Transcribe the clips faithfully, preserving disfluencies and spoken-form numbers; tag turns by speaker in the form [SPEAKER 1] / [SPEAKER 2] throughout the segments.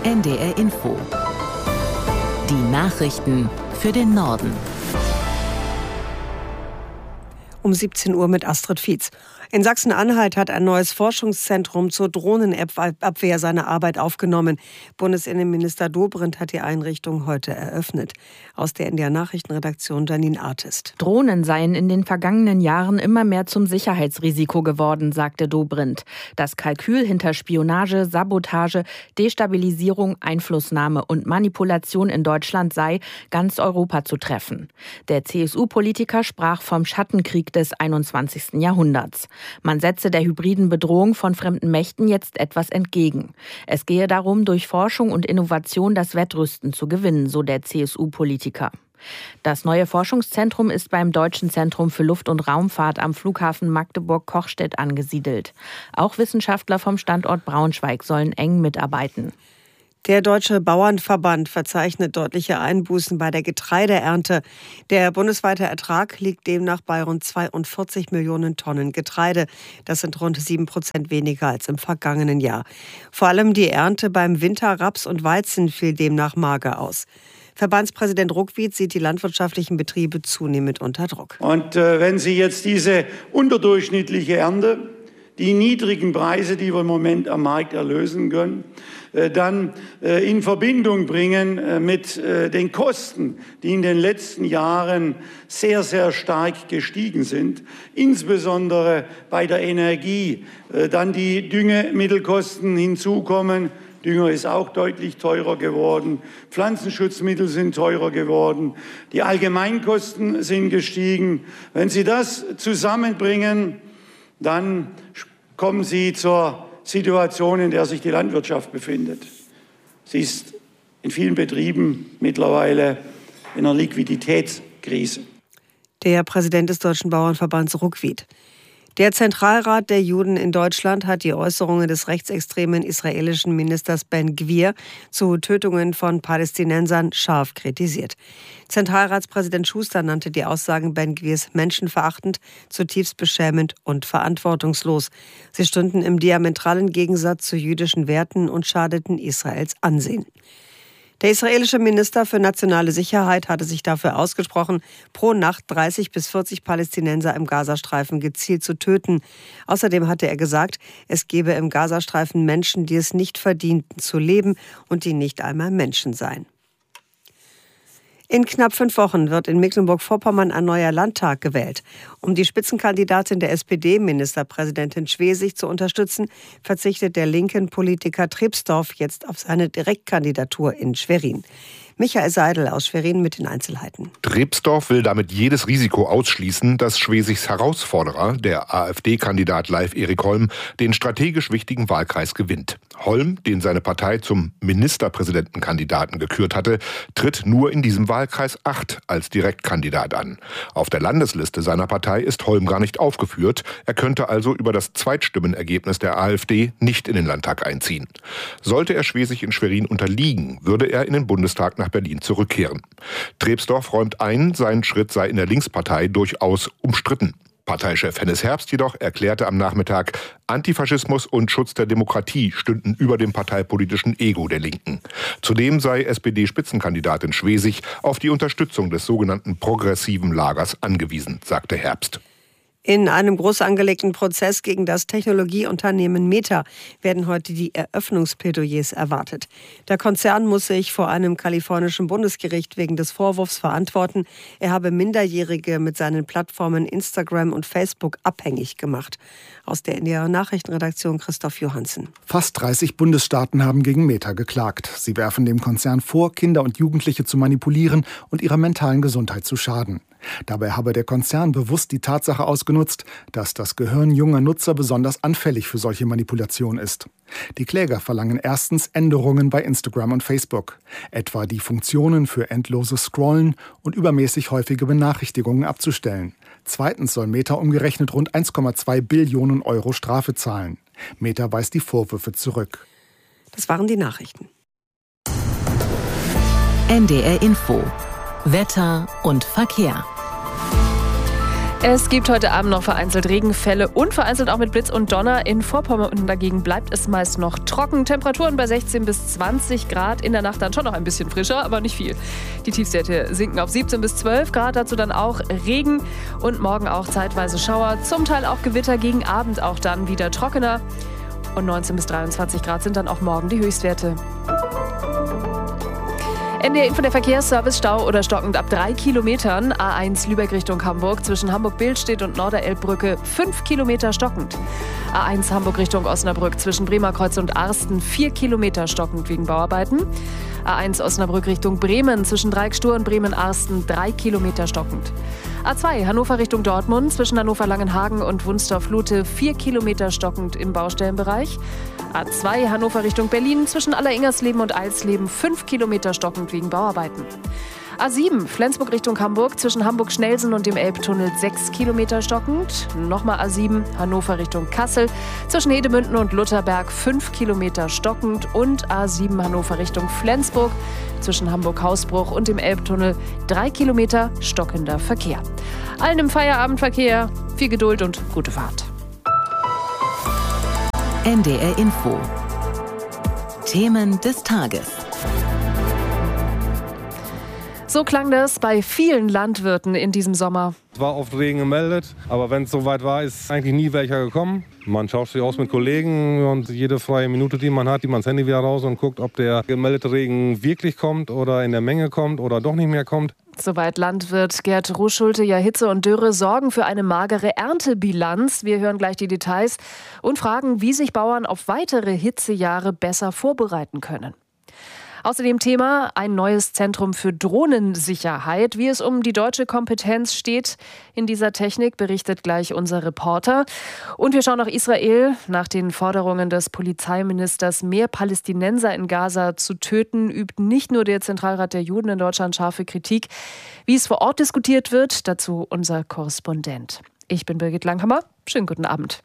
[SPEAKER 1] N D R Info. Die Nachrichten für den Norden.
[SPEAKER 2] Um siebzehn Uhr mit Astrid Fietz. In Sachsen-Anhalt hat ein neues Forschungszentrum zur Drohnenabwehr seine Arbeit aufgenommen. Bundesinnenminister Dobrindt hat die Einrichtung heute eröffnet. Aus der N D R-Nachrichtenredaktion Janine Artist.
[SPEAKER 3] Drohnen seien in den vergangenen Jahren immer mehr zum Sicherheitsrisiko geworden, sagte Dobrindt. Das Kalkül hinter Spionage, Sabotage, Destabilisierung, Einflussnahme und Manipulation in Deutschland sei, ganz Europa zu treffen. Der C S U-Politiker sprach vom Schattenkrieg des einundzwanzigsten Jahrhunderts. Man setze der hybriden Bedrohung von fremden Mächten jetzt etwas entgegen. Es gehe darum, durch Forschung und Innovation das Wettrüsten zu gewinnen, so der C S U-Politiker. Das neue Forschungszentrum ist beim Deutschen Zentrum für Luft- und Raumfahrt am Flughafen Magdeburg-Kochstedt angesiedelt. Auch Wissenschaftler vom Standort Braunschweig sollen eng mitarbeiten.
[SPEAKER 2] Der Deutsche Bauernverband verzeichnet deutliche Einbußen bei der Getreideernte. Der bundesweite Ertrag liegt demnach bei rund zweiundvierzig Millionen Tonnen Getreide. Das sind rund sieben Prozent weniger als im vergangenen Jahr. Vor allem die Ernte beim Winterraps und Weizen fiel demnach mager aus. Verbandspräsident Ruckwied sieht die landwirtschaftlichen Betriebe zunehmend unter Druck.
[SPEAKER 4] Und äh, wenn Sie jetzt diese unterdurchschnittliche Ernte, die niedrigen Preise, die wir im Moment am Markt erlösen können, dann in Verbindung bringen mit den Kosten, die in den letzten Jahren sehr, sehr stark gestiegen sind, insbesondere bei der Energie, dann die Düngemittelkosten hinzukommen. Dünger ist auch deutlich teurer geworden, Pflanzenschutzmittel sind teurer geworden, die Allgemeinkosten sind gestiegen. Wenn Sie das zusammenbringen, dann kommen Sie zur Situation, in der sich die Landwirtschaft befindet. Sie ist in vielen Betrieben mittlerweile in einer Liquiditätskrise.
[SPEAKER 2] Der Präsident des Deutschen Bauernverbands Ruckwied. Der Zentralrat der Juden in Deutschland hat die Äußerungen des rechtsextremen israelischen Ministers Ben-Gvir zu Tötungen von Palästinensern scharf kritisiert. Zentralratspräsident Schuster nannte die Aussagen Ben-Gvirs menschenverachtend, zutiefst beschämend und verantwortungslos. Sie stünden im diametralen Gegensatz zu jüdischen Werten und schadeten Israels Ansehen. Der israelische Minister für nationale Sicherheit hatte sich dafür ausgesprochen, pro Nacht dreißig bis vierzig Palästinenser im Gazastreifen gezielt zu töten. Außerdem hatte er gesagt, es gebe im Gazastreifen Menschen, die es nicht verdienten zu leben und die nicht einmal Menschen seien. In knapp fünf Wochen wird in Mecklenburg-Vorpommern ein neuer Landtag gewählt. Um die Spitzenkandidatin der S P D, Ministerpräsidentin Schwesig, zu unterstützen, verzichtet der linken Politiker Trepsdorf jetzt auf seine Direktkandidatur in Schwerin. Michael Seidel aus Schwerin mit den Einzelheiten.
[SPEAKER 5] Trepsdorf will damit jedes Risiko ausschließen, dass Schwesigs Herausforderer, der AfD-Kandidat Leif Erik Holm, den strategisch wichtigen Wahlkreis gewinnt. Holm, den seine Partei zum Ministerpräsidentenkandidaten gekürt hatte, tritt nur in diesem Wahlkreis acht als Direktkandidat an. Auf der Landesliste seiner Partei ist Holm gar nicht aufgeführt. Er könnte also über das Zweitstimmenergebnis der AfD nicht in den Landtag einziehen. Sollte er Schwesig in Schwerin unterliegen, würde er in den Bundestag nach Berlin zurückkehren. Trepsdorf räumt ein, sein Schritt sei in der Linkspartei durchaus umstritten. Parteichef Hennes Herbst jedoch erklärte am Nachmittag, Antifaschismus und Schutz der Demokratie stünden über dem parteipolitischen Ego der Linken. Zudem sei S P D-Spitzenkandidatin Schwesig auf die Unterstützung des sogenannten progressiven Lagers angewiesen, sagte Herbst.
[SPEAKER 2] In einem groß angelegten Prozess gegen das Technologieunternehmen Meta werden heute die Eröffnungsplädoyers erwartet. Der Konzern muss sich vor einem kalifornischen Bundesgericht wegen des Vorwurfs verantworten, er habe Minderjährige mit seinen Plattformen Instagram und Facebook abhängig gemacht. Aus der N D R-Nachrichtenredaktion Christoph Johansen.
[SPEAKER 6] Fast dreißig Bundesstaaten haben gegen Meta geklagt. Sie werfen dem Konzern vor, Kinder und Jugendliche zu manipulieren und ihrer mentalen Gesundheit zu schaden. Dabei habe der Konzern bewusst die Tatsache ausgenutzt, dass das Gehirn junger Nutzer besonders anfällig für solche Manipulationen ist. Die Kläger verlangen erstens Änderungen bei Instagram und Facebook, etwa die Funktionen für endloses Scrollen und übermäßig häufige Benachrichtigungen abzustellen. Zweitens soll Meta umgerechnet rund eins Komma zwei Billionen Euro Strafe zahlen. Meta weist die Vorwürfe zurück.
[SPEAKER 2] Das waren die Nachrichten.
[SPEAKER 1] N D R Info. Wetter und Verkehr.
[SPEAKER 7] Es gibt heute Abend noch vereinzelt Regenfälle und vereinzelt auch mit Blitz und Donner. In Vorpommern dagegen bleibt es meist noch trocken. Temperaturen bei sechzehn bis zwanzig Grad. In der Nacht dann schon noch ein bisschen frischer, aber nicht viel. Die Tiefstwerte sinken auf siebzehn bis zwölf Grad. Dazu dann auch Regen und morgen auch zeitweise Schauer. Zum Teil auch Gewitter, gegen Abend auch dann wieder trockener. Und neunzehn bis dreiundzwanzig Grad sind dann auch morgen die Höchstwerte. N D R Info, der Verkehrsservice, Stau oder stockend ab drei Kilometern. A eins Lübeck Richtung Hamburg, zwischen Hamburg-Billstedt und Norderelbbrücke fünf Kilometer stockend. A eins Hamburg Richtung Osnabrück, zwischen Bremerkreuz und Arsten vier Kilometer stockend wegen Bauarbeiten. A eins Osnabrück Richtung Bremen, zwischen Dreieckstur und Bremen-Arsten drei Kilometer stockend. A zwei Hannover Richtung Dortmund, zwischen Hannover-Langenhagen und Wunstorf-Lute vier Kilometer stockend im Baustellenbereich. A zwei Hannover Richtung Berlin, zwischen Alleringers-Leben und Eilsleben fünf Kilometer stockend wegen Bauarbeiten. A sieben Flensburg Richtung Hamburg, zwischen Hamburg-Schnelsen und dem Elbtunnel sechs Kilometer stockend. Nochmal A sieben Hannover Richtung Kassel, zwischen Hedemünden und Lutherberg fünf Kilometer stockend. Und A sieben Hannover Richtung Flensburg, zwischen Hamburg-Hausbruch und dem Elbtunnel drei Kilometer stockender Verkehr. Allen im Feierabendverkehr viel Geduld und gute Fahrt.
[SPEAKER 1] N D R Info. Themen des Tages.
[SPEAKER 7] So klang das bei vielen Landwirten in diesem Sommer.
[SPEAKER 8] Es war oft Regen gemeldet, aber wenn es soweit war, ist eigentlich nie welcher gekommen. Man tauscht sich aus mit Kollegen und jede freie Minute, die man hat, die man das Handy wieder raus und guckt, ob der gemeldete Regen wirklich kommt oder in der Menge kommt oder doch nicht mehr kommt.
[SPEAKER 7] Soweit Landwirt Gerd Ruschulte. Ja, Hitze und Dürre sorgen für eine magere Erntebilanz. Wir hören gleich die Details und fragen, wie sich Bauern auf weitere Hitzejahre besser vorbereiten können. Außerdem Thema ein neues Zentrum für Drohnensicherheit. Wie es um die deutsche Kompetenz steht in dieser Technik, berichtet gleich unser Reporter. Und wir schauen nach Israel. Nach den Forderungen des Polizeiministers, mehr Palästinenser in Gaza zu töten, übt nicht nur der Zentralrat der Juden in Deutschland scharfe Kritik. Wie es vor Ort diskutiert wird, dazu unser Korrespondent. Ich bin Birgit Langhammer. Schönen guten Abend.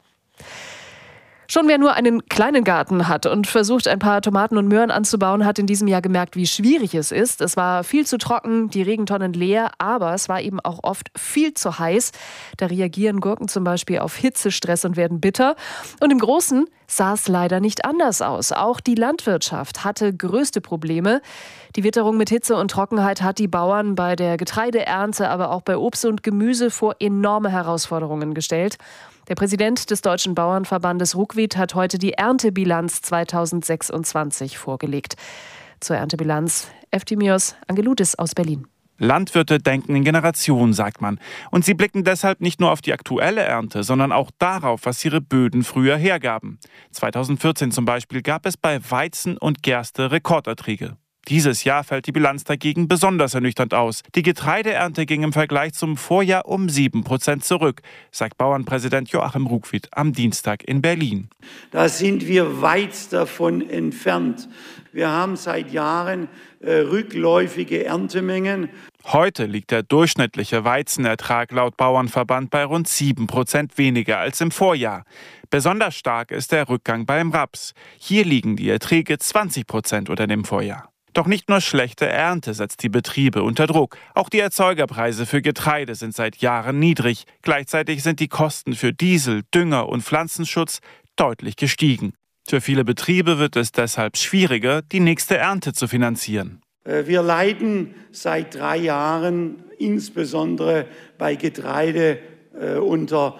[SPEAKER 7] Schon wer nur einen kleinen Garten hat und versucht, ein paar Tomaten und Möhren anzubauen, hat in diesem Jahr gemerkt, wie schwierig es ist. Es war viel zu trocken, die Regentonnen leer, aber es war eben auch oft viel zu heiß. Da reagieren Gurken zum Beispiel auf Hitzestress und werden bitter. Und im Großen sah es leider nicht anders aus. Auch die Landwirtschaft hatte größte Probleme. Die Witterung mit Hitze und Trockenheit hat die Bauern bei der Getreideernte, aber auch bei Obst und Gemüse vor enorme Herausforderungen gestellt. Der Präsident des Deutschen Bauernverbandes Ruckwied hat heute die Erntebilanz zweitausendsechsundzwanzig vorgelegt. Zur Erntebilanz Eftimios Angeloudis aus Berlin.
[SPEAKER 9] Landwirte denken in Generationen, sagt man. Und sie blicken deshalb nicht nur auf die aktuelle Ernte, sondern auch darauf, was ihre Böden früher hergaben. zweitausendvierzehn zum Beispiel gab es bei Weizen und Gerste Rekorderträge. Dieses Jahr fällt die Bilanz dagegen besonders ernüchternd aus. Die Getreideernte ging im Vergleich zum Vorjahr um sieben Prozent zurück, sagt Bauernpräsident Joachim Ruckwied am Dienstag in Berlin.
[SPEAKER 4] Da sind wir weit davon entfernt. Wir haben seit Jahren äh, rückläufige Erntemengen.
[SPEAKER 9] Heute liegt der durchschnittliche Weizenertrag laut Bauernverband bei rund sieben Prozent weniger als im Vorjahr. Besonders stark ist der Rückgang beim Raps. Hier liegen die Erträge zwanzig Prozent unter dem Vorjahr. Doch nicht nur schlechte Ernte setzt die Betriebe unter Druck. Auch die Erzeugerpreise für Getreide sind seit Jahren niedrig. Gleichzeitig sind die Kosten für Diesel, Dünger und Pflanzenschutz deutlich gestiegen. Für viele Betriebe wird es deshalb schwieriger, die nächste Ernte zu finanzieren.
[SPEAKER 4] Wir leiden seit drei Jahren insbesondere bei Getreide äh, unter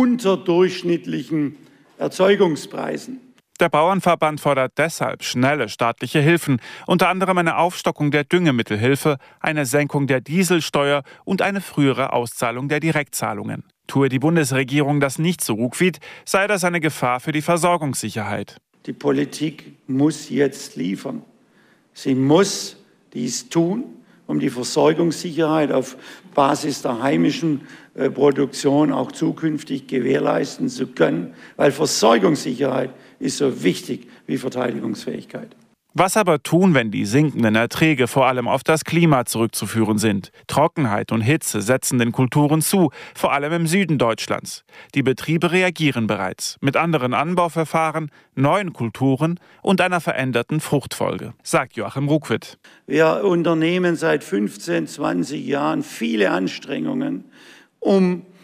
[SPEAKER 4] unterdurchschnittlichen Erzeugungspreisen.
[SPEAKER 9] Der Bauernverband fordert deshalb schnelle staatliche Hilfen, unter anderem eine Aufstockung der Düngemittelhilfe, eine Senkung der Dieselsteuer und eine frühere Auszahlung der Direktzahlungen. Tue die Bundesregierung das nicht, so Ruckwied, sei das eine Gefahr für die Versorgungssicherheit.
[SPEAKER 4] Die Politik muss jetzt liefern. Sie muss dies tun, um die Versorgungssicherheit auf Basis der heimischen äh, Produktion auch zukünftig gewährleisten zu können, weil Versorgungssicherheit ist so wichtig wie Verteidigungsfähigkeit.
[SPEAKER 9] Was aber tun, wenn die sinkenden Erträge vor allem auf das Klima zurückzuführen sind? Trockenheit und Hitze setzen den Kulturen zu, vor allem im Süden Deutschlands. Die Betriebe reagieren bereits mit anderen Anbauverfahren, neuen Kulturen und einer veränderten Fruchtfolge, sagt Joachim Ruckwied.
[SPEAKER 4] Wir unternehmen seit fünfzehn, zwanzig Jahren viele Anstrengungen, um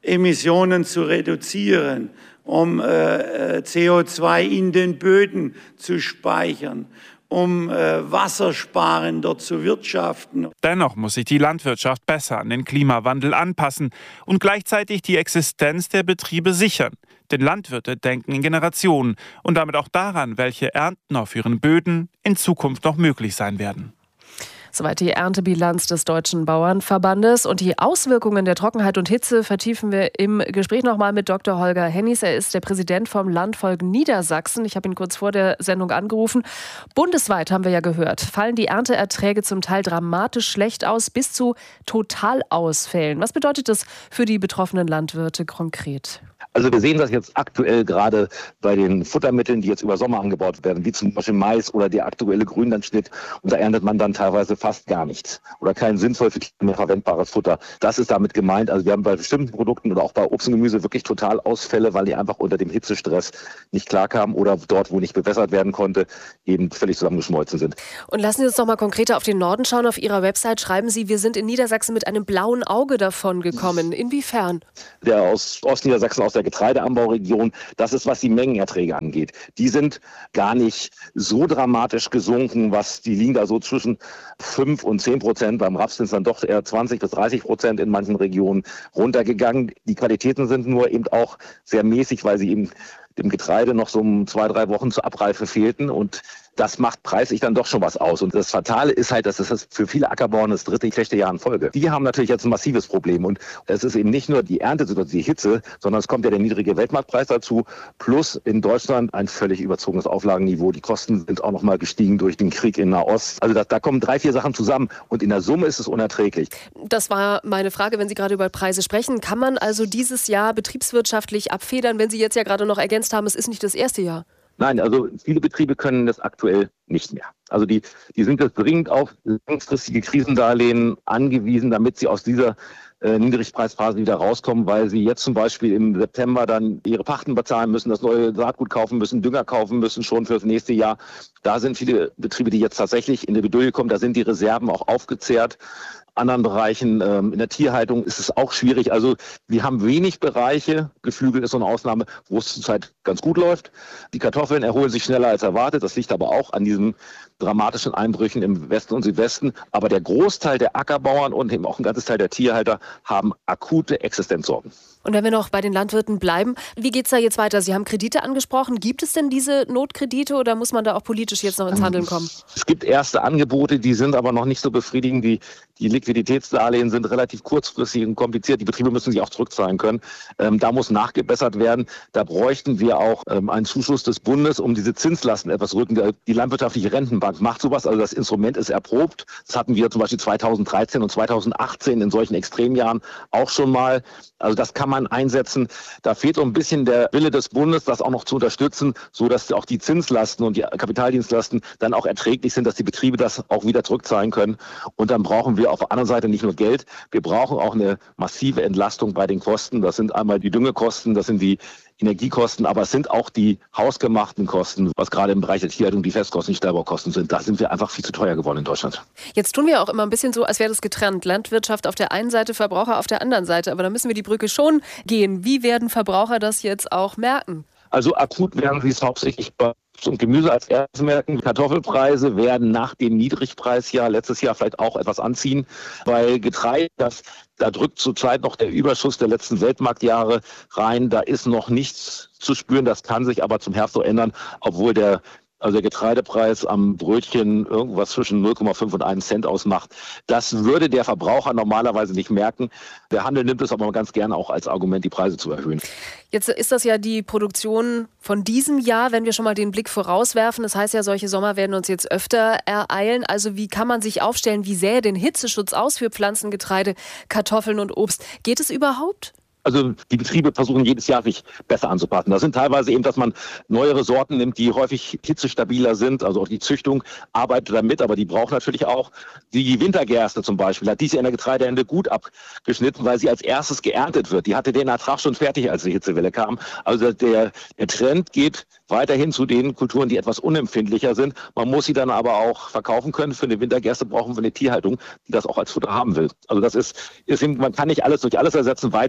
[SPEAKER 4] Emissionen zu reduzieren, um äh, C O zwei in den Böden zu speichern, um äh, wassersparender zu wirtschaften.
[SPEAKER 9] Dennoch muss sich die Landwirtschaft besser an den Klimawandel anpassen und gleichzeitig die Existenz der Betriebe sichern. Denn Landwirte denken in Generationen und damit auch daran, welche Ernten auf ihren Böden in Zukunft noch möglich sein werden.
[SPEAKER 7] Soweit die Erntebilanz des Deutschen Bauernverbandes. Und die Auswirkungen der Trockenheit und Hitze vertiefen wir im Gespräch nochmal mit Doktor Holger Hennies. Er ist der Präsident vom Landvolk Niedersachsen. Ich habe ihn kurz vor der Sendung angerufen. Bundesweit, haben wir ja gehört, fallen die Ernteerträge zum Teil dramatisch schlecht aus, bis zu Totalausfällen. Was bedeutet das für die betroffenen Landwirte konkret?
[SPEAKER 10] Also wir sehen das jetzt aktuell gerade bei den Futtermitteln, die jetzt über Sommer angebaut werden, wie zum Beispiel Mais oder der aktuelle Grünlandschnitt. Und da erntet man dann teilweise fast gar nichts oder kein sinnvoll für Klima verwendbares Futter. Das ist damit gemeint. Also wir haben bei bestimmten Produkten oder auch bei Obst und Gemüse wirklich Totalausfälle, weil die einfach unter dem Hitzestress nicht klarkamen oder dort, wo nicht bewässert werden konnte, eben völlig zusammengeschmolzen sind.
[SPEAKER 7] Und lassen Sie uns noch mal konkreter auf den Norden schauen. Auf Ihrer Website schreiben Sie, wir sind in Niedersachsen mit einem blauen Auge davon gekommen. Inwiefern?
[SPEAKER 10] Der aus Ostniedersachsen, aus der Getreideanbauregion, das ist, was die Mengenerträge angeht. Die sind gar nicht so dramatisch gesunken, was die liegen da so zwischen fünf und zehn Prozent. Beim Raps sind es dann doch eher zwanzig bis dreißig Prozent in manchen Regionen runtergegangen. Die Qualitäten sind nur eben auch sehr mäßig, weil sie eben dem Getreide noch so um zwei, drei Wochen zur Abreife fehlten und das macht preislich dann doch schon was aus. Und das Fatale ist halt, dass es für viele Ackerbauern das dritte schlechte Jahr in Folge. Die haben natürlich jetzt ein massives Problem. Und es ist eben nicht nur die Erntesituation, die Hitze, sondern es kommt ja der niedrige Weltmarktpreis dazu. Plus in Deutschland ein völlig überzogenes Auflagenniveau. Die Kosten sind auch noch mal gestiegen durch den Krieg in Nahost. Also da, da kommen drei, vier Sachen zusammen. Und in der Summe ist es unerträglich.
[SPEAKER 7] Das war meine Frage, wenn Sie gerade über Preise sprechen. Kann man also dieses Jahr betriebswirtschaftlich abfedern, wenn Sie jetzt ja gerade noch ergänzt haben, es ist nicht das erste Jahr?
[SPEAKER 10] Nein, also viele Betriebe können das aktuell nicht mehr. Also die, die sind jetzt dringend auf langfristige Krisendarlehen angewiesen, damit sie aus dieser äh, Niedrigpreisphase wieder rauskommen, weil sie jetzt zum Beispiel im September dann ihre Pachten bezahlen müssen, das neue Saatgut kaufen müssen, Dünger kaufen müssen, schon für das nächste Jahr. Da sind viele Betriebe, die jetzt tatsächlich in die Bedouille kommen, da sind die Reserven auch aufgezehrt. Anderen Bereichen, ähm, in der Tierhaltung ist es auch schwierig. Also wir haben wenig Bereiche, Geflügel ist so eine Ausnahme, wo es zurzeit ganz gut läuft. Die Kartoffeln erholen sich schneller als erwartet. Das liegt aber auch an diesen dramatischen Einbrüchen im Westen und Südwesten. Aber der Großteil der Ackerbauern und eben auch ein ganzes Teil der Tierhalter haben akute Existenzsorgen.
[SPEAKER 7] Und wenn wir noch bei den Landwirten bleiben, wie geht es da jetzt weiter? Sie haben Kredite angesprochen. Gibt es denn diese Notkredite oder muss man da auch politisch jetzt noch ins Handeln kommen?
[SPEAKER 10] Es gibt erste Angebote, die sind aber noch nicht so befriedigend. Die, die Liquiditätsdarlehen sind relativ kurzfristig und kompliziert. Die Betriebe müssen sich auch zurückzahlen können. Ähm, da muss nachgebessert werden. Da bräuchten wir auch ähm, einen Zuschuss des Bundes, um diese Zinslasten etwas rücken. Die landwirtschaftliche Rentenbank macht sowas. Also das Instrument ist erprobt. Das hatten wir zum Beispiel zweitausenddreizehn und zweitausendachtzehn in solchen Extremjahren auch schon mal. Also das kann man einsetzen. Da fehlt so ein bisschen der Wille des Bundes, das auch noch zu unterstützen, sodass auch die Zinslasten und die Kapitaldienstlasten dann auch erträglich sind, dass die Betriebe das auch wieder zurückzahlen können. Und dann brauchen wir auf der anderen Seite nicht nur Geld, wir brauchen auch eine massive Entlastung bei den Kosten. Das sind einmal die Düngekosten, das sind die Energiekosten, aber es sind auch die hausgemachten Kosten, was gerade im Bereich der Tierhaltung die Festkosten, die Stallbaukosten sind. Da sind wir einfach viel zu teuer geworden in Deutschland.
[SPEAKER 7] Jetzt tun wir auch immer ein bisschen so, als wäre das getrennt. Landwirtschaft auf der einen Seite, Verbraucher auf der anderen Seite. Aber da müssen wir die Brücke schon gehen. Wie werden Verbraucher das jetzt auch merken?
[SPEAKER 10] Also akut werden sie es hauptsächlich bei und Gemüse als erstes merken. Kartoffelpreise werden nach dem Niedrigpreisjahr letztes Jahr vielleicht auch etwas anziehen, weil Getreide, das, da drückt zurzeit noch der Überschuss der letzten Weltmarktjahre rein. Da ist noch nichts zu spüren. Das kann sich aber zum Herbst so ändern, obwohl der Also der Getreidepreis am Brötchen irgendwas zwischen null Komma fünf und einem Cent ausmacht. Das würde der Verbraucher normalerweise nicht merken. Der Handel nimmt es aber ganz gerne auch als Argument, die Preise zu erhöhen.
[SPEAKER 7] Jetzt ist das ja die Produktion von diesem Jahr, wenn wir schon mal den Blick vorauswerfen. Das heißt ja, solche Sommer werden uns jetzt öfter ereilen. Also wie kann man sich aufstellen? Wie sähe denn Hitzeschutz aus für Pflanzen, Getreide, Kartoffeln und Obst? Geht es überhaupt?
[SPEAKER 10] Also die Betriebe versuchen jedes Jahr sich besser anzupassen. Das sind teilweise eben, dass man neuere Sorten nimmt, die häufig hitzestabiler sind. Also auch die Züchtung arbeitet damit, aber die braucht natürlich auch die Wintergerste zum Beispiel. Hat diese in der Getreideernte gut abgeschnitten, weil sie als erstes geerntet wird. Die hatte den Ertrag schon fertig, als die Hitzewelle kam. Also der, der Trend geht weiterhin zu den Kulturen, die etwas unempfindlicher sind. Man muss sie dann aber auch verkaufen können. Für eine Wintergerste brauchen wir eine Tierhaltung, die das auch als Futter haben will. Also das ist, ist man kann nicht alles durch alles ersetzen. Weizen als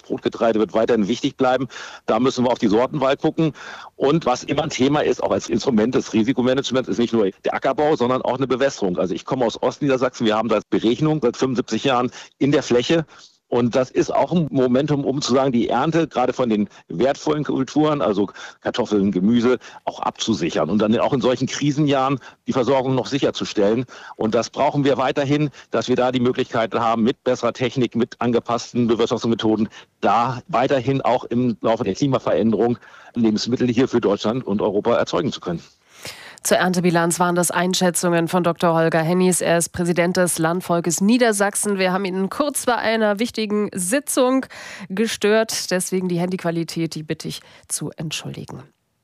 [SPEAKER 10] Brotgetreide wird weiterhin wichtig bleiben. Da müssen wir auf die Sortenwahl gucken. Und was immer ein Thema ist, auch als Instrument des Risikomanagements, ist nicht nur der Ackerbau, sondern auch eine Bewässerung. Also ich komme aus Ostniedersachsen, wir haben da Berechnung seit fünfundsiebzig Jahren in der Fläche. Und das ist auch ein Momentum, um zu sagen, die Ernte gerade von den wertvollen Kulturen, also Kartoffeln, Gemüse, auch abzusichern und dann auch in solchen Krisenjahren die Versorgung noch sicherzustellen. Und das brauchen wir weiterhin, dass wir da die Möglichkeit haben, mit besserer Technik, mit angepassten Bewirtschaftungsmethoden, da weiterhin auch im Laufe der Klimaveränderung Lebensmittel hier für Deutschland und Europa erzeugen zu können.
[SPEAKER 7] Zur Erntebilanz waren das Einschätzungen von Doktor Holger Hennies. Er ist Präsident des Landvolkes Niedersachsen. Wir haben ihn kurz bei einer wichtigen Sitzung gestört. Deswegen die Handyqualität, die bitte ich zu entschuldigen.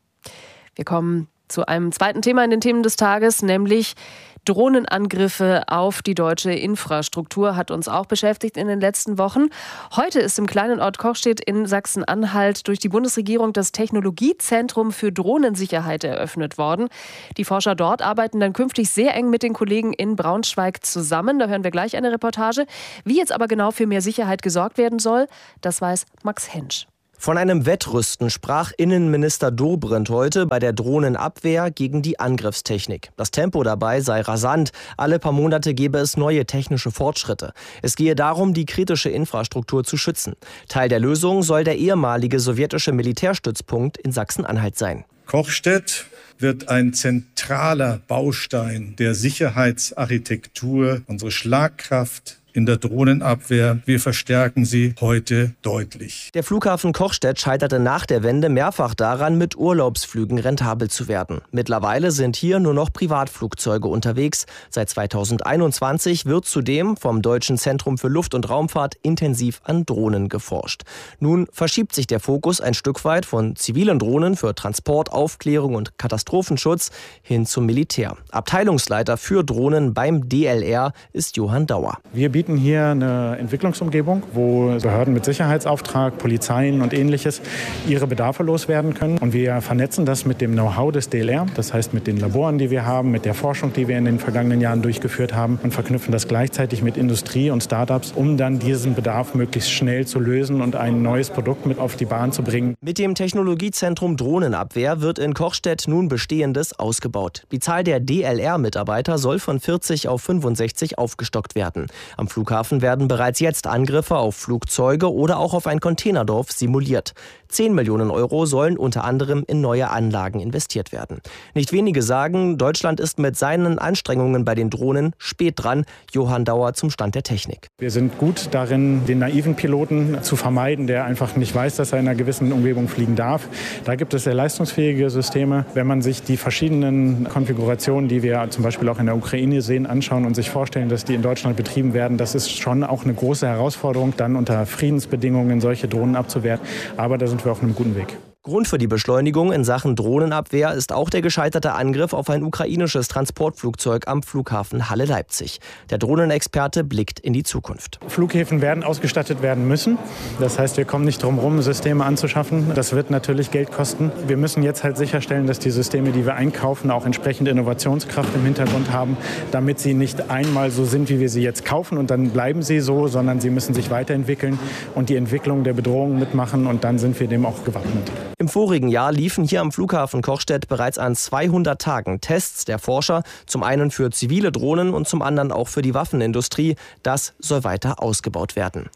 [SPEAKER 7] Wir kommen zu einem zweiten Thema in den Themen des Tages, nämlich Drohnenangriffe auf die deutsche Infrastruktur hat uns auch beschäftigt in den letzten Wochen. Heute ist im kleinen Ort Kochstedt in Sachsen-Anhalt durch die Bundesregierung das Technologiezentrum für Drohnensicherheit eröffnet worden. Die Forscher dort arbeiten dann künftig sehr eng mit den Kollegen in Braunschweig zusammen. Da hören wir gleich eine Reportage. Wie jetzt aber genau für mehr Sicherheit gesorgt werden soll, das weiß Max Hensch.
[SPEAKER 11] Von einem Wettrüsten sprach Innenminister Dobrindt heute bei der Drohnenabwehr gegen die Angriffstechnik. Das Tempo dabei sei rasant. Alle paar Monate gebe es neue technische Fortschritte. Es gehe darum, die kritische Infrastruktur zu schützen. Teil der Lösung soll der ehemalige sowjetische Militärstützpunkt in Sachsen-Anhalt sein.
[SPEAKER 12] Kochstedt wird ein zentraler Baustein der Sicherheitsarchitektur, unsere Schlagkraft in der Drohnenabwehr. Wir verstärken sie heute deutlich.
[SPEAKER 11] Der Flughafen Kochstedt scheiterte nach der Wende mehrfach daran, mit Urlaubsflügen rentabel zu werden. Mittlerweile sind hier nur noch Privatflugzeuge unterwegs. Seit zweitausendeinundzwanzig wird zudem vom Deutschen Zentrum für Luft- und Raumfahrt intensiv an Drohnen geforscht. Nun verschiebt sich der Fokus ein Stück weit von zivilen Drohnen für Transport, Aufklärung und Katastrophenschutz hin zum Militär. Abteilungsleiter für Drohnen beim D L R ist Johann Dauer.
[SPEAKER 13] Wir bieten hier eine Entwicklungsumgebung, wo Behörden mit Sicherheitsauftrag, Polizeien und Ähnliches ihre Bedarfe loswerden können. Und wir vernetzen das mit dem Know-how des D L R, das heißt mit den Laboren, die wir haben, mit der Forschung, die wir in den vergangenen Jahren durchgeführt haben und verknüpfen das gleichzeitig mit Industrie und Startups, um dann diesen Bedarf möglichst schnell zu lösen und ein neues Produkt mit auf die Bahn zu bringen.
[SPEAKER 11] Mit dem Technologiezentrum Drohnenabwehr wird in Kochstedt nun Bestehendes ausgebaut. Die Zahl der D L R-Mitarbeiter soll von vierzig auf fünfundsechzig aufgestockt werden. Am Flughafen werden bereits jetzt Angriffe auf Flugzeuge oder auch auf ein Containerdorf simuliert. zehn Millionen Euro sollen unter anderem in neue Anlagen investiert werden. Nicht wenige sagen, Deutschland ist mit seinen Anstrengungen bei den Drohnen spät dran. Johann Dauer zum Stand der Technik.
[SPEAKER 13] Wir sind gut darin, den naiven Piloten zu vermeiden, der einfach nicht weiß, dass er in einer gewissen Umgebung fliegen darf. Da gibt es sehr leistungsfähige Systeme. Wenn man sich die verschiedenen Konfigurationen, die wir zum Beispiel auch in der Ukraine sehen, anschauen und sich vorstellen, dass die in Deutschland betrieben werden, das ist schon auch eine große Herausforderung, dann unter Friedensbedingungen solche Drohnen abzuwehren. Aber da sind wir auf einem guten Weg.
[SPEAKER 11] Grund für die Beschleunigung in Sachen Drohnenabwehr ist auch der gescheiterte Angriff auf ein ukrainisches Transportflugzeug am Flughafen Halle-Leipzig. Der Drohnenexperte blickt in die Zukunft.
[SPEAKER 13] Flughäfen werden ausgestattet werden müssen. Das heißt, wir kommen nicht drum herum, Systeme anzuschaffen. Das wird natürlich Geld kosten. Wir müssen jetzt halt sicherstellen, dass die Systeme, die wir einkaufen, auch entsprechend Innovationskraft im Hintergrund haben, damit sie nicht einmal so sind, wie wir sie jetzt kaufen und dann bleiben sie so, sondern sie müssen sich weiterentwickeln und die Entwicklung der Bedrohung mitmachen und dann sind wir dem auch gewappnet.
[SPEAKER 11] Im vorigen Jahr liefen hier am Flughafen Kochstedt bereits an zweihundert Tagen Tests der Forscher, zum einen für zivile Drohnen und zum anderen auch für die Waffenindustrie. Das soll weiter ausgebaut werden.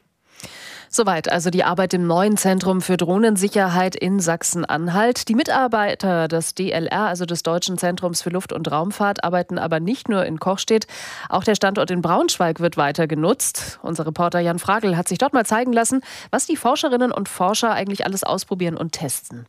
[SPEAKER 7] Soweit also die Arbeit im neuen Zentrum für Drohnensicherheit in Sachsen-Anhalt. Die Mitarbeiter des D L R, also des Deutschen Zentrums für Luft- und Raumfahrt, arbeiten aber nicht nur in Kochstedt. Auch der Standort in Braunschweig wird weiter genutzt. Unser Reporter Jan Fragel hat sich dort mal zeigen lassen, was die Forscherinnen und Forscher eigentlich alles ausprobieren und testen.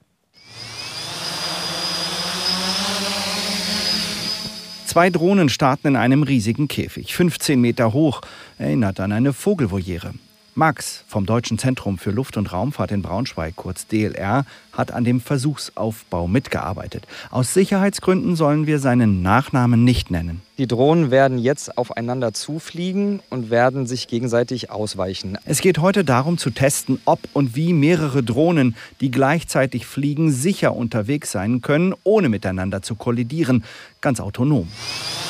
[SPEAKER 14] Zwei Drohnen starten in einem riesigen Käfig, fünfzehn Meter hoch, erinnert an eine Vogelvoliere. Max vom Deutschen Zentrum für Luft- und Raumfahrt in Braunschweig, kurz D L R, hat an dem Versuchsaufbau mitgearbeitet. Aus Sicherheitsgründen sollen wir seinen Nachnamen nicht nennen.
[SPEAKER 15] Die Drohnen werden jetzt aufeinander zufliegen und werden sich gegenseitig ausweichen.
[SPEAKER 14] Es geht heute darum zu testen, ob und wie mehrere Drohnen, die gleichzeitig fliegen, sicher unterwegs sein können, ohne miteinander zu kollidieren, ganz autonom.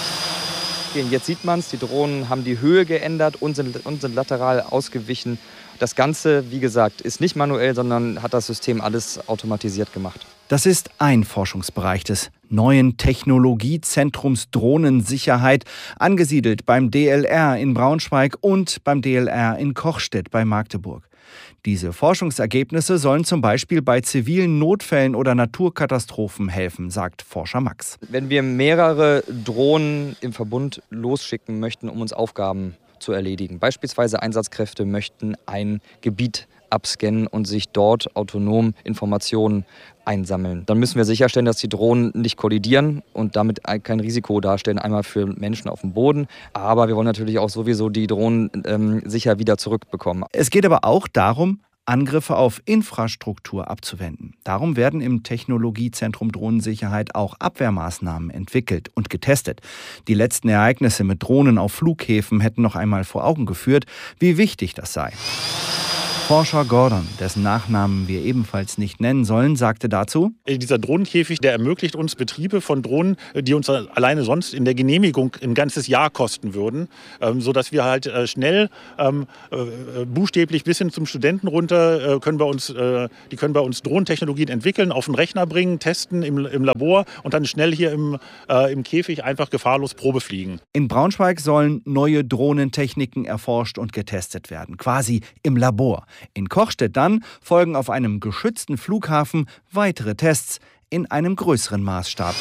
[SPEAKER 15] Jetzt sieht man es, die Drohnen haben die Höhe geändert und sind, und sind lateral ausgewichen. Das Ganze, wie gesagt, ist nicht manuell, sondern hat das System alles automatisiert gemacht.
[SPEAKER 14] Das ist ein Forschungsbereich des neuen Technologiezentrums Drohnensicherheit, angesiedelt beim D L R in Braunschweig und beim D L R in Kochstedt bei Magdeburg. Diese Forschungsergebnisse sollen zum Beispiel bei zivilen Notfällen oder Naturkatastrophen helfen, sagt Forscher Max.
[SPEAKER 15] Wenn wir mehrere Drohnen im Verbund losschicken möchten, um uns Aufgaben zu erledigen, beispielsweise Einsatzkräfte möchten ein Gebiet abscannen und sich dort autonom Informationen einsammeln. Dann müssen wir sicherstellen, dass die Drohnen nicht kollidieren und damit kein Risiko darstellen, einmal für Menschen auf dem Boden. Aber wir wollen natürlich auch sowieso die Drohnen ähm, sicher wieder zurückbekommen.
[SPEAKER 14] Es geht aber auch darum, Angriffe auf Infrastruktur abzuwenden. Darum werden im Technologiezentrum Drohnensicherheit auch Abwehrmaßnahmen entwickelt und getestet. Die letzten Ereignisse mit Drohnen auf Flughäfen hätten noch einmal vor Augen geführt, wie wichtig das sei. Forscher Gordon, dessen Nachnamen wir ebenfalls nicht nennen sollen, sagte dazu:
[SPEAKER 16] Dieser Drohnenkäfig, der ermöglicht uns Betriebe von Drohnen, die uns alleine sonst in der Genehmigung ein ganzes Jahr kosten würden, sodass wir halt schnell, buchstäblich bis hin zum Studenten runter, können wir uns, die können bei uns Drohnentechnologien entwickeln, auf den Rechner bringen, testen im, im Labor und dann schnell hier im, im Käfig einfach gefahrlos Probe fliegen.
[SPEAKER 14] In Braunschweig sollen neue Drohnentechniken erforscht und getestet werden, quasi im Labor. In Kochstedt dann folgen auf einem geschützten Flughafen weitere Tests in einem größeren Maßstab.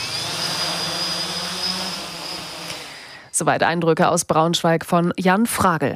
[SPEAKER 7] Soweit Eindrücke aus Braunschweig von Jan Fragel.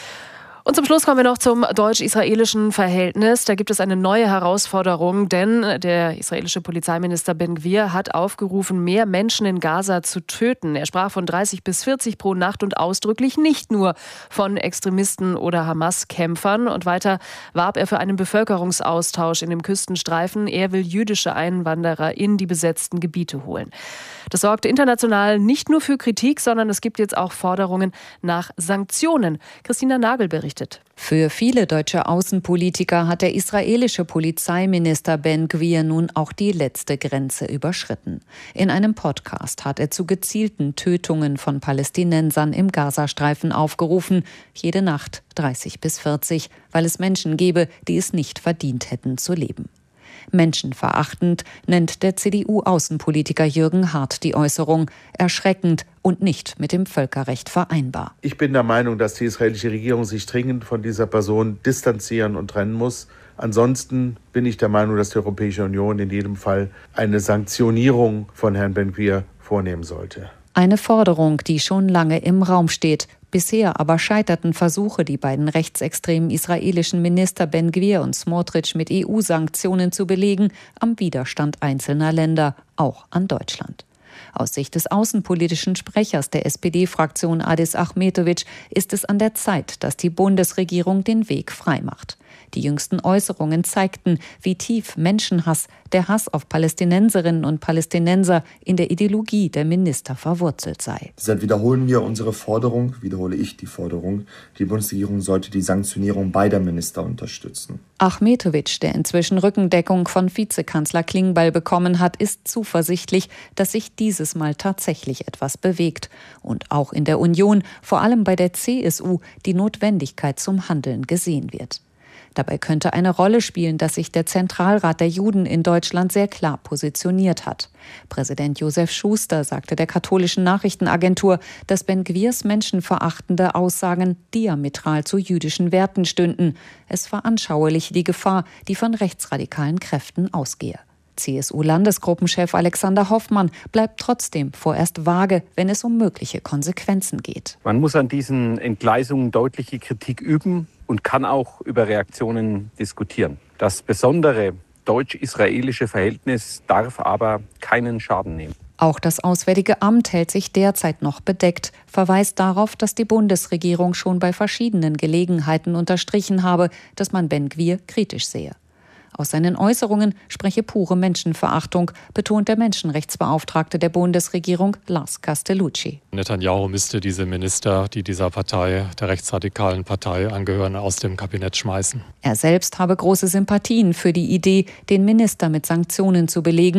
[SPEAKER 7] Und zum Schluss kommen wir noch zum deutsch-israelischen Verhältnis. Da gibt es eine neue Herausforderung, denn der israelische Polizeiminister Ben-Gvir hat aufgerufen, mehr Menschen in Gaza zu töten. Er sprach von dreißig bis vierzig pro Nacht und ausdrücklich nicht nur von Extremisten oder Hamas-Kämpfern. Und weiter warb er für einen Bevölkerungsaustausch in dem Küstenstreifen. Er will jüdische Einwanderer in die besetzten Gebiete holen. Das sorgt international nicht nur für Kritik, sondern es gibt jetzt auch Forderungen nach Sanktionen. Christina Nagel berichtet.
[SPEAKER 17] Für viele deutsche Außenpolitiker hat der israelische Polizeiminister Ben-Gvir nun auch die letzte Grenze überschritten. In einem Podcast hat er zu gezielten Tötungen von Palästinensern im Gazastreifen aufgerufen, jede Nacht dreißig bis vierzig, weil es Menschen gebe, die es nicht verdient hätten zu leben. Menschenverachtend nennt der C D U-Außenpolitiker Jürgen Hart die Äußerung, erschreckend und nicht mit dem Völkerrecht vereinbar.
[SPEAKER 18] Ich bin der Meinung, dass die israelische Regierung sich dringend von dieser Person distanzieren und trennen muss. Ansonsten bin ich der Meinung, dass die Europäische Union in jedem Fall eine Sanktionierung von Herrn Ben-Gvir vornehmen sollte.
[SPEAKER 17] Eine Forderung, die schon lange im Raum steht. Bisher aber scheiterten Versuche, die beiden rechtsextremen israelischen Minister Ben-Gvir und Smotrich mit E U-Sanktionen zu belegen, am Widerstand einzelner Länder, auch an Deutschland. Aus Sicht des außenpolitischen Sprechers der S P D-Fraktion Adis Achmetovic ist es an der Zeit, dass die Bundesregierung den Weg freimacht. Die jüngsten Äußerungen zeigten, wie tief Menschenhass, der Hass auf Palästinenserinnen und Palästinenser in der Ideologie der Minister verwurzelt sei.
[SPEAKER 19] Deshalb wiederholen wir unsere Forderung, wiederhole ich die Forderung, die Bundesregierung sollte die Sanktionierung beider Minister unterstützen.
[SPEAKER 17] Achmetovic, der inzwischen Rückendeckung von Vizekanzler Klingbeil bekommen hat, ist zuversichtlich, dass sich dieses Mal tatsächlich etwas bewegt. Und auch in der Union, vor allem bei der C S U, die Notwendigkeit zum Handeln gesehen wird. Dabei könnte eine Rolle spielen, dass sich der Zentralrat der Juden in Deutschland sehr klar positioniert hat. Präsident Josef Schuster sagte der katholischen Nachrichtenagentur, dass Ben-Gvirs menschenverachtende Aussagen diametral zu jüdischen Werten stünden. Es veranschauliche die Gefahr, die von rechtsradikalen Kräften ausgehe. C S U-Landesgruppenchef Alexander Hoffmann bleibt trotzdem vorerst vage, wenn es um mögliche Konsequenzen geht.
[SPEAKER 20] Man muss an diesen Entgleisungen deutliche Kritik üben und kann auch über Reaktionen diskutieren. Das besondere deutsch-israelische Verhältnis darf aber keinen Schaden nehmen.
[SPEAKER 17] Auch das Auswärtige Amt hält sich derzeit noch bedeckt, verweist darauf, dass die Bundesregierung schon bei verschiedenen Gelegenheiten unterstrichen habe, dass man Ben-Gvir kritisch sehe. Aus seinen Äußerungen spreche pure Menschenverachtung, betont der Menschenrechtsbeauftragte der Bundesregierung Lars Castellucci.
[SPEAKER 21] Netanyahu müsste diese Minister, die dieser Partei, der rechtsradikalen Partei angehören, aus dem Kabinett schmeißen.
[SPEAKER 17] Er selbst habe große Sympathien für die Idee, den Minister mit Sanktionen zu belegen.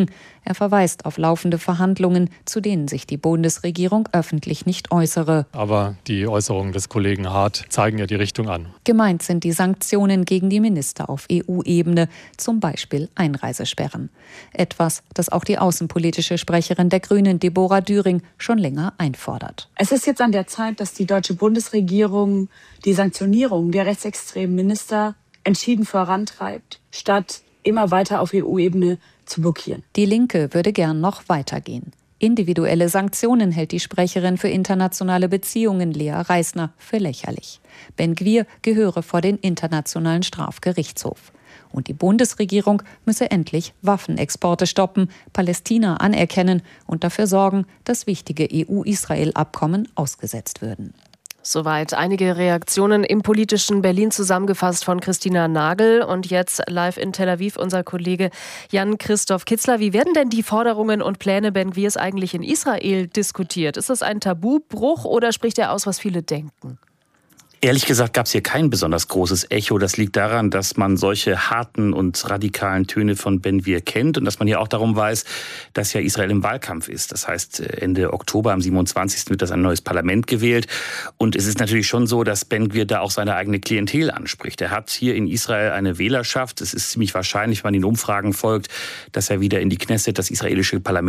[SPEAKER 17] Er verweist auf laufende Verhandlungen, zu denen sich die Bundesregierung öffentlich nicht äußere.
[SPEAKER 21] Aber die Äußerungen des Kollegen Hart zeigen ja die Richtung an.
[SPEAKER 17] Gemeint sind die Sanktionen gegen die Minister auf E U-Ebene, zum Beispiel Einreisesperren. Etwas, das auch die außenpolitische Sprecherin der Grünen, Deborah Düring, schon länger einfordert.
[SPEAKER 3] Es ist jetzt an der Zeit, dass die deutsche Bundesregierung die Sanktionierung der rechtsextremen Minister entschieden vorantreibt, statt immer weiter auf E U-Ebene zu blockieren.
[SPEAKER 17] Die Linke würde gern noch weitergehen. Individuelle Sanktionen hält die Sprecherin für internationale Beziehungen, Lea Reisner, für lächerlich. Ben-Gvir gehöre vor den Internationalen Strafgerichtshof. Und die Bundesregierung müsse endlich Waffenexporte stoppen, Palästina anerkennen und dafür sorgen, dass wichtige E U-Israel-Abkommen ausgesetzt würden.
[SPEAKER 7] Soweit einige Reaktionen im politischen Berlin zusammengefasst von Christina Nagel. Und jetzt live in Tel Aviv unser Kollege Jan-Christoph Kitzler. Wie werden denn die Forderungen und Pläne Ben-Gvirs eigentlich in Israel diskutiert? Ist das ein Tabubruch oder spricht er aus, was viele denken?
[SPEAKER 22] Ehrlich gesagt gab es hier kein besonders großes Echo. Das liegt daran, dass man solche harten und radikalen Töne von Ben-Gvir kennt und dass man ja auch darum weiß, dass ja Israel im Wahlkampf ist. Das heißt, Ende Oktober, am siebenundzwanzigsten wird das ein neues Parlament gewählt. Und es ist natürlich schon so, dass Ben-Gvir da auch seine eigene Klientel anspricht. Er hat hier in Israel eine Wählerschaft. Es ist ziemlich wahrscheinlich, wenn man den Umfragen folgt, dass er wieder in die Knesset, das israelische Parlament,